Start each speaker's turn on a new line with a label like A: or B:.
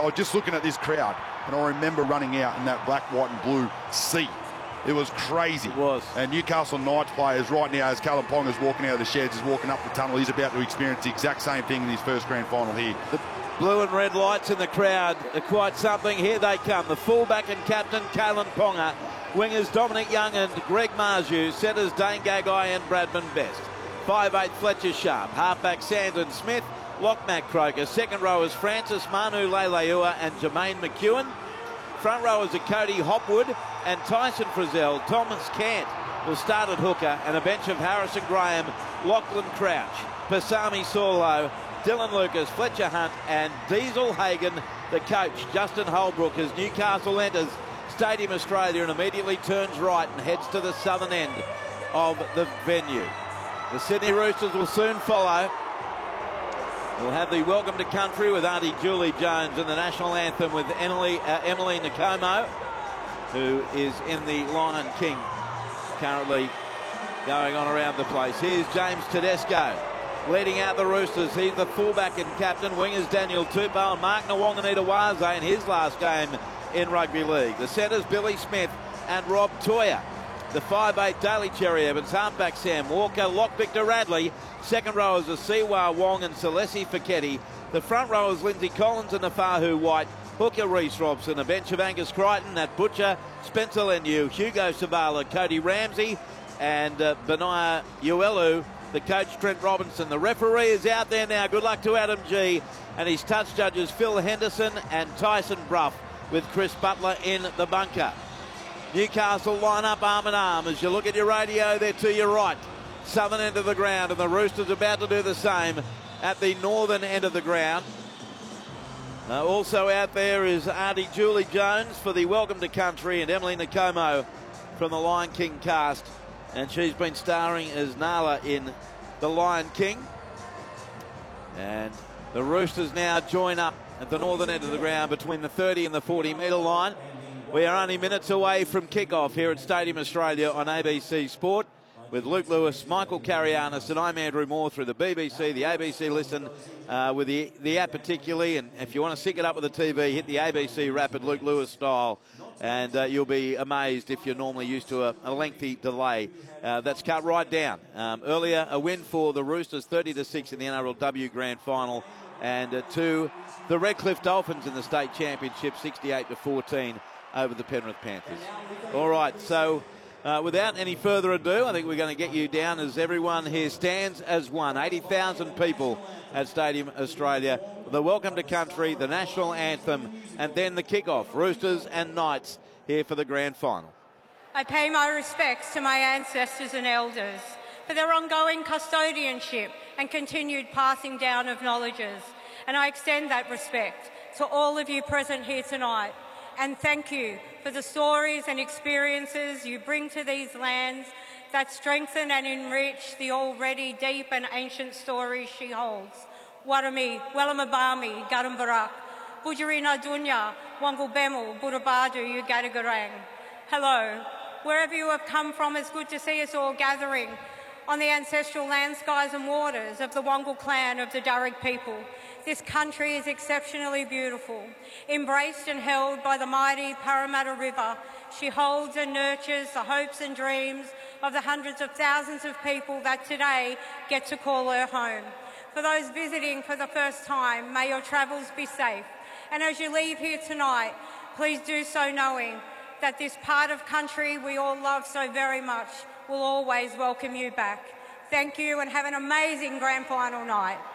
A: I was just looking at this crowd, and I remember running out in that black, white and blue sea. It was crazy.
B: It was.
A: And Newcastle Knights players right now, as Callum Ponga's walking out of the sheds, is walking up the tunnel. He's about to experience the exact same thing in his first grand final here.
B: The blue and red lights in the crowd are quite something. Here they come. The fullback and captain, Callum Ponga. Wingers Dominic Young and Greg Marju. Setters Dane Gagai and Bradman Best. 5'8" Fletcher Sharp. Halfback Sandon Smith. Lock Matt Croker. Second rowers Francis Manu Leileua and Jermaine McEwen. Front rowers are Cody Hopwood and Tyson Frizzell. Thomas Cant will start at hooker, and a bench of Harrison Graham, Lachlan Crouch, Pasami Saulo, Dylan Lucas, Fletcher Hunt and Diesel Hagen, the coach. Justin Holbrook, as Newcastle enters Stadium Australia and immediately turns right and heads to the southern end of the venue. The Sydney Roosters will soon follow. We'll have the Welcome to Country with Auntie Julie Jones and the national anthem with Emily Nakomo, who is in the Lion King currently going on around the place. Here's James Tedesco leading out the Roosters. He's the fullback and captain. Wingers Daniel Tupou and Mark Nwanganita-Waze in his last game in rugby league. The centres Billy Smith and Rob Toya. The 5'8" Daly Cherry Evans, halfback Sam Walker, lock Victor Radley. Second rowers are Siwa Wong and Celeste Fiketti. The front rowers Lindsay Collins and Nafahu White. Hooker Reece Robson, a bench of Angus Crichton, Nat Butcher, Spencer Leniu, Hugo Savala, Cody Ramsey and Benaiah Uelu. The coach Trent Robinson. The referee is out there now. Good luck to Adam G. And his touch judges Phil Henderson and Tyson Bruff with Chris Butler in the bunker. Newcastle line up arm in arm. As you look at your radio there to your right, southern end of the ground, and the Roosters about to do the same at the northern end of the ground. Also out there is Auntie Julie Jones for the Welcome to Country and Emily Nakomo from the Lion King cast, and she's been starring as Nala in the Lion King. And the Roosters now join up at the northern end of the ground between the 30 and the 40 metre line. We are only minutes away from kick-off here at Stadium Australia on ABC Sport with Luke Lewis, Michael Carianis and I'm Andrew Moore through the BBC, the ABC Listen with the app particularly. And if you want to sync it up with the TV, hit the ABC Rapid Luke Lewis style and you'll be amazed if you're normally used to a lengthy delay. That's cut right down. Earlier, a win for the Roosters, 30-6 in the NRLW Grand Final, and to the Redcliffe Dolphins in the State Championship, 68-14. Over the Penrith Panthers. All right, so without any further ado, I think we're going to get you down as everyone here stands as one. 80,000 people at Stadium Australia. The Welcome to Country, the national anthem, and then the kick-off. Roosters and Knights here for the grand final.
C: I pay my respects to my ancestors and elders for their ongoing custodianship and continued passing down of knowledges. And I extend that respect to all of you present here tonight. And thank you for the stories and experiences you bring to these lands that strengthen and enrich the already deep and ancient stories she holds. Warami, Wellamabami, Garambarak, Budjarina Dunya, Wangulbemu, Burabadu, Ugadagarang. Hello. Wherever you have come from, it's good to see us all gathering on the ancestral land, skies and waters of the Wangal clan of the Darug people. This country is exceptionally beautiful. Embraced and held by the mighty Parramatta River, she holds and nurtures the hopes and dreams of the hundreds of thousands of people that today get to call her home. For those visiting for the first time, may your travels be safe. And as you leave here tonight, please do so knowing that this part of country we all love so very much will always welcome you back. Thank you and have an amazing grand final night.